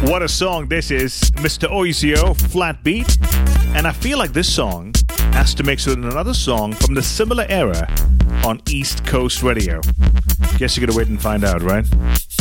What a song this is, Mr. Oizio, Flat Beat. And I feel like this song has to mix with another song from the similar era on East Coast Radio. Guess you're gonna wait and find out, right?